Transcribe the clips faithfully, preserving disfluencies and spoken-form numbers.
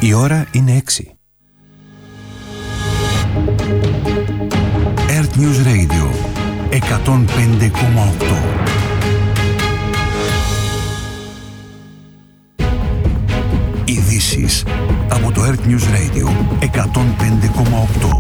Η ώρα είναι έξι. Earth News Radio εκατόν πέντε κόμμα οκτώ. Ειδήσεις από το Earth News Radio εκατόν πέντε κόμμα οκτώ.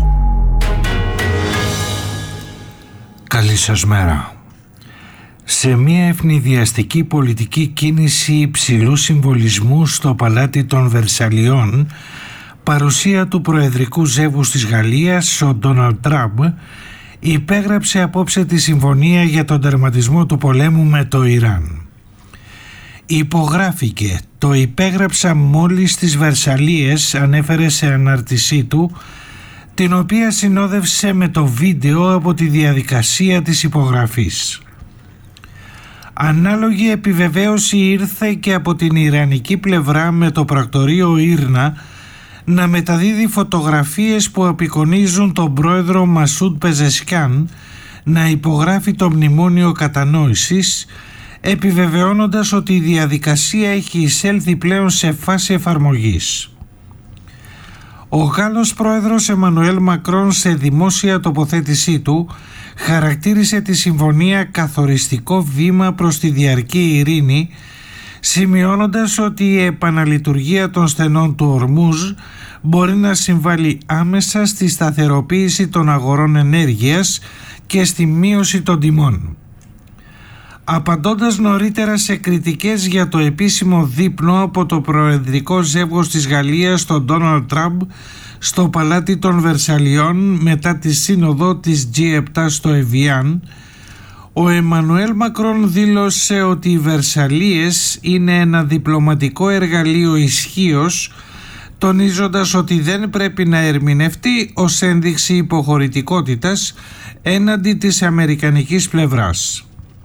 Καλή σας μέρα. Σε μια ευνηδιαστική πολιτική κίνηση υψηλού συμβολισμού στο παλάτι των Βερσαλιών, παρουσία του προεδρικού ζεύγους της Γαλλίας, ο Ντόναλντ Τραμπ, υπέγραψε απόψε τη συμφωνία για τον τερματισμό του πολέμου με το Ιράν. Υπογράφηκε, το υπέγραψα μόλις στις Βερσαλίες, ανέφερε σε ανάρτησή του, την οποία συνόδευσε με το βίντεο από τη διαδικασία της υπογραφής. Ανάλογη επιβεβαίωση ήρθε και από την ιρανική πλευρά, με το πρακτορείο Ήρνα να μεταδίδει φωτογραφίες που απεικονίζουν τον πρόεδρο Μασούντ Πεζεσκιάν να υπογράφει το μνημόνιο κατανόησης, επιβεβαιώνοντας ότι η διαδικασία έχει εισέλθει πλέον σε φάση εφαρμογής. Ο Γάλλος πρόεδρος Εμμανουέλ Μακρόν, σε δημόσια τοποθέτησή του, χαρακτήρισε τη συμφωνία καθοριστικό βήμα προς τη διαρκή ειρήνη, σημειώνοντας ότι η επαναλειτουργία των στενών του Ορμούζ μπορεί να συμβάλλει άμεσα στη σταθεροποίηση των αγορών ενέργειας και στη μείωση των τιμών. Απαντώντας νωρίτερα σε κριτικές για το επίσημο δείπνο από το προεδρικό ζεύγος της Γαλλίας, τον Ντόναλντ Τραμπ, στο παλάτι των Βερσαλιών μετά τη σύνοδο της τζι επτά στο Εβιάν, ο Εμμανουέλ Μακρόν δήλωσε ότι οι Βερσαλίες είναι ένα διπλωματικό εργαλείο ισχύος, τονίζοντας ότι δεν πρέπει να ερμηνευτεί ως ένδειξη υποχωρητικότητας έναντι της αμερικανικής πλευράς.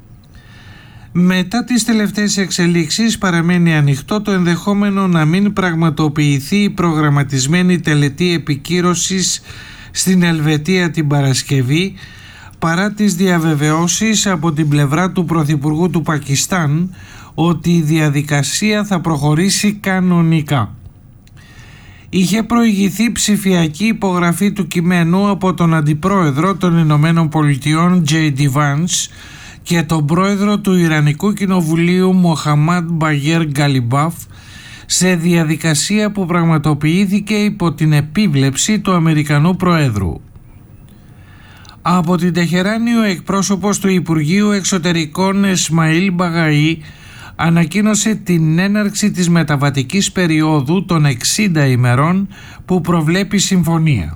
Μετά τις τελευταίες εξελίξεις, παραμένει ανοιχτό το ενδεχόμενο να μην πραγματοποιηθεί η προγραμματισμένη τελετή επικύρωσης στην Ελβετία την Παρασκευή, παρά τις διαβεβαιώσεις από την πλευρά του Πρωθυπουργού του Πακιστάν ότι η διαδικασία θα προχωρήσει κανονικά. Είχε προηγηθεί ψηφιακή υπογραφή του κειμένου από τον Αντιπρόεδρο των Ηνωμένων Πολιτειών τζέι ντι Vance και τον πρόεδρο του Ιρανικού Κοινοβουλίου Μοχαμάντ Μπαγέρ Γκαλιμπάφ, σε διαδικασία που πραγματοποιήθηκε υπό την επίβλεψη του Αμερικανού Προέδρου. Από την Τεχεράνη, ο εκπρόσωπος του Υπουργείου Εξωτερικών Εσμαήλ Μπαγαή ανακοίνωσε την έναρξη της μεταβατικής περίοδου των εξήντα ημερών που προβλέπει η συμφωνία.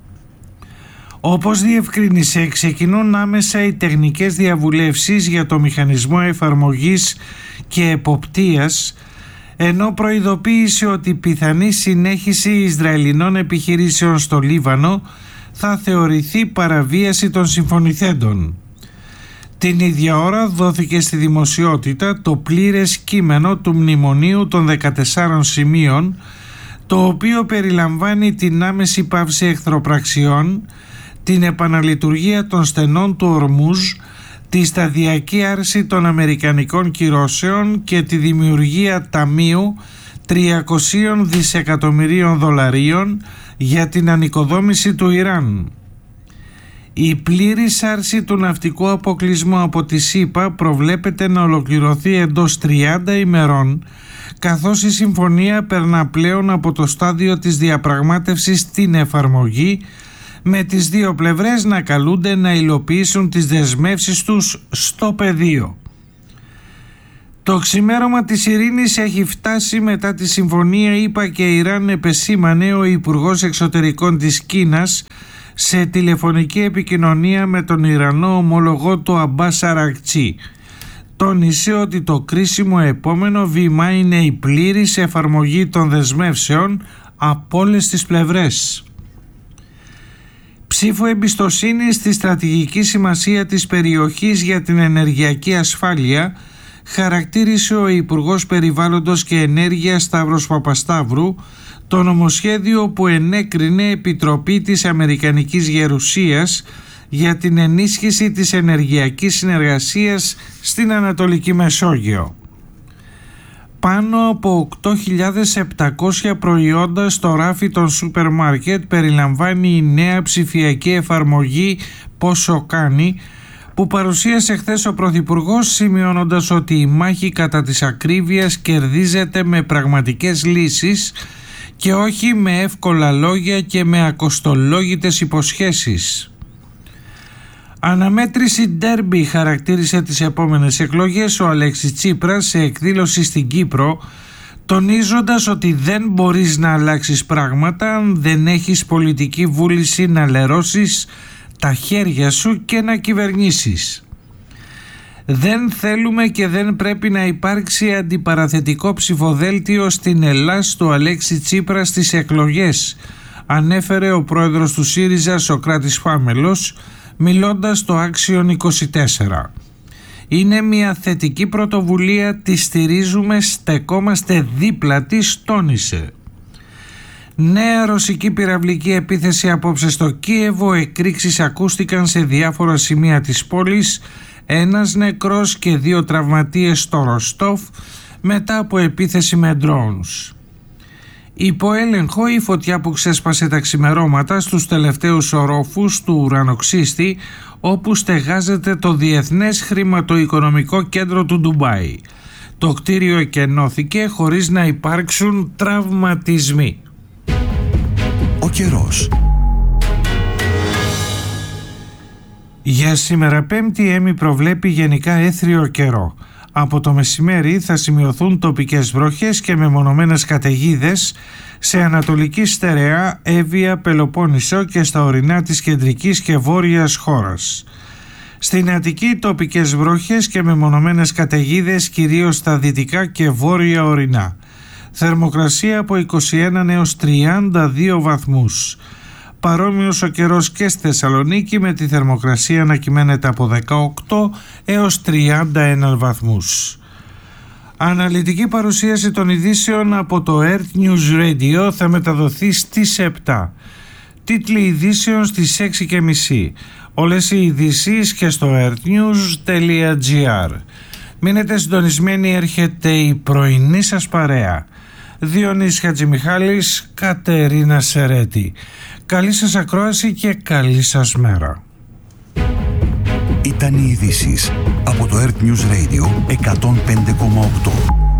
Όπως διευκρίνησε, ξεκινούν άμεσα οι τεχνικές διαβουλεύσεις για το μηχανισμό εφαρμογής και εποπτείας, ενώ προειδοποίησε ότι η πιθανή συνέχιση Ισραηλινών επιχειρήσεων στο Λίβανο θα θεωρηθεί παραβίαση των συμφωνηθέντων. Την ίδια ώρα δόθηκε στη δημοσιότητα το πλήρες κείμενο του Μνημονίου των δεκατεσσάρων σημείων, το οποίο περιλαμβάνει την άμεση πάυση εχθροπραξιών, την επαναλειτουργία των στενών του Ορμούζ, τη σταδιακή άρση των αμερικανικών κυρώσεων και τη δημιουργία ταμείου τριακοσίων δισεκατομμυρίων δολαρίων για την ανοικοδόμηση του Ιράν. Η πλήρης άρση του ναυτικού αποκλεισμού από τη ΣΥΠΑ προβλέπεται να ολοκληρωθεί εντός τριάντα ημερών, καθώς η συμφωνία περνά πλέον από το στάδιο της διαπραγμάτευσης στην εφαρμογή, με τις δύο πλευρές να καλούνται να υλοποιήσουν τις δεσμεύσεις τους στο πεδίο. Το ξημέρωμα της ειρήνης έχει φτάσει μετά τη συμφωνία ΗΠΑ και Ιράν, επεσήμανε ο Υπουργός Εξωτερικών της Κίνας σε τηλεφωνική επικοινωνία με τον Ιρανό ομολογό του Αμπάς Αρακτσί. Τόνισε ότι το κρίσιμο επόμενο βήμα είναι η πλήρης εφαρμογή των δεσμεύσεων από όλες τις πλευρές. Ψήφο εμπιστοσύνη στη στρατηγική σημασία της περιοχής για την ενεργειακή ασφάλεια, χαρακτήρισε ο Υπουργός Περιβάλλοντος και Ενέργειας Σταύρος Παπασταύρου το νομοσχέδιο που ενέκρινε Επιτροπή της Αμερικανικής Γερουσίας για την ενίσχυση της ενεργειακής συνεργασίας στην Ανατολική Μεσόγειο. Πάνω από οκτώ χιλιάδες επτακόσια προϊόντα στο ράφι των σούπερ μάρκετ περιλαμβάνει η νέα ψηφιακή εφαρμογή Πόσο κάνει, που παρουσίασε χθες ο Πρωθυπουργός, σημειώνοντας ότι η μάχη κατά της ακρίβειας κερδίζεται με πραγματικές λύσεις και όχι με εύκολα λόγια και με ακοστολόγητες υποσχέσεις. Αναμέτρηση ντέρμπι χαρακτήρισε τις επόμενες εκλογές ο Αλέξης Τσίπρας σε εκδήλωση στην Κύπρο, τονίζοντας ότι δεν μπορείς να αλλάξεις πράγματα αν δεν έχεις πολιτική βούληση να λερώσεις τα χέρια σου και να κυβερνήσεις. Δεν θέλουμε και δεν πρέπει να υπάρξει αντιπαραθετικό ψηφοδέλτιο στην Ελλάς του Αλέξη Τσίπρα στις εκλογές, ανέφερε ο πρόεδρος του ΣΥΡΙΖΑ Σωκράτης Φάμελος, μιλώντας στο Action είκοσι τέσσερα. Είναι μια θετική πρωτοβουλία, τη στηρίζουμε, στεκόμαστε δίπλα της, τόνισε. Νέα ρωσική πυραυλική επίθεση απόψε στο Κίεβο, εκρήξεις ακούστηκαν σε διάφορα σημεία της πόλης, ένας νεκρός και δύο τραυματίες στο Ροστόφ μετά από επίθεση με drones. Υπό έλεγχο η φωτιά που ξέσπασε τα ξημερώματα στους τελευταίους ορόφους του ουρανοξύστη, όπου στεγάζεται το Διεθνές Χρηματοοικονομικό Κέντρο του Ντουμπάι. Το κτίριο εκενώθηκε χωρίς να υπάρξουν τραυματισμοί. Ο καιρός. Για σήμερα Πέμπτη, ΕΜΗ προβλέπει γενικά έθριο καιρό. Από το μεσημέρι θα σημειωθούν τοπικές βροχές και μεμονωμένες καταιγίδες σε ανατολική στερεά, Εύβοια, Πελοπόννησο και στα ορεινά της κεντρικής και βόρειας χώρας. Στην Αττική τοπικές βροχές και μεμονωμένες καταιγίδες κυρίως στα δυτικά και βόρεια ορεινά. Θερμοκρασία από είκοσι ένα έως τριάντα δύο βαθμούς. Παρόμοιος ο καιρός και στη Θεσσαλονίκη, με τη θερμοκρασία να κυμαίνεται από δεκαοκτώ έως τριάντα ένα βαθμούς. Αναλυτική παρουσίαση των ειδήσεων από το Earth News Radio θα μεταδοθεί στις επτά. Τίτλοι ειδήσεων στις έξι και μισή. Όλες οι ειδήσεις και στο earthnews τελεία gr. Μείνετε συντονισμένοι, έρχεται η πρωινή σας παρέα. Διονύσης Χατζημιχάλης, Κατερίνα Σερέτη. Καλή σας ακρόαση και καλή σας μέρα. Ήταν οι ειδήσεις από το Earth News Radio εκατόν πέντε κόμμα οκτώ.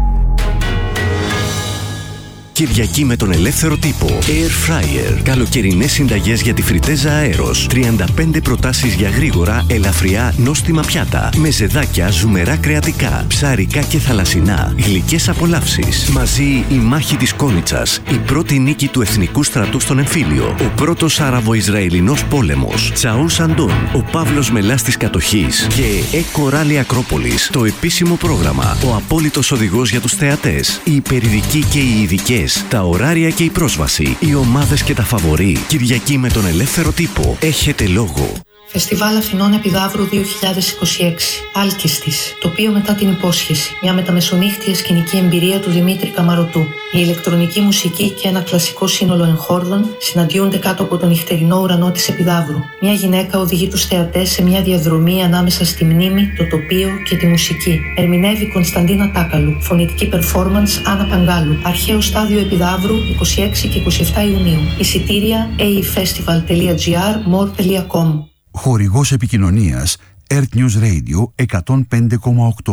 Κυριακή με τον ελεύθερο τύπο. Air Fryer. Καλοκαιρινές συνταγές για τη φριτέζα αέρος. τριάντα πέντε προτάσεις για γρήγορα, ελαφριά, νόστιμα πιάτα. Με ζεδάκια, ζουμερά κρεατικά, ψαρικά και θαλασσινά. Γλυκές απολαύσεις. Μαζί η μάχη της Κόνιτσας. Η πρώτη νίκη του εθνικού στρατού στον εμφύλιο. Ο πρώτος Άραβο-Ισραηλινός πόλεμος. Τσαούς Αντών. Ο Παύλος Μελάς της κατοχής. Και Εκο Ράλι Ακρόπολης. Το επίσημο πρόγραμμα. Ο απόλυτος οδηγός για τους θεατές. Οι υπερειδικοί και οι ειδικές. Τα ωράρια και η πρόσβαση, οι ομάδες και τα φαβορί. Κυριακή με τον ελεύθερο τύπο. Έχετε λόγο. Φεστιβάλ Αθηνών Επιδαύρου δύο χιλιάδες είκοσι έξι. Άλκηστης. Τοπίο μετά την υπόσχεση. Μια μεταμεσονύχτια σκηνική εμπειρία του Δημήτρη Καμαρωτού. Η ηλεκτρονική μουσική και ένα κλασικό σύνολο εγχόρδων συναντιούνται κάτω από τον νυχτερινό ουρανό της Επιδαύρου. Μια γυναίκα οδηγεί τους θεατές σε μια διαδρομή ανάμεσα στη μνήμη, το τοπίο και τη μουσική. Ερμηνεύει Κωνσταντίνα Τάκαλου. Φωνητική performance Άννα Παγκάλου. Αρχαίο στάδιο Επιδαύρου είκοσι έξι και είκοσι επτά Ιουνίου. Εισιτήρια έι ι φεστιβάλ τελεία τζι άρ, μορ τελεία κομ. Χορηγός επικοινωνίας Earth News Radio εκατόν πέντε κόμμα οκτώ.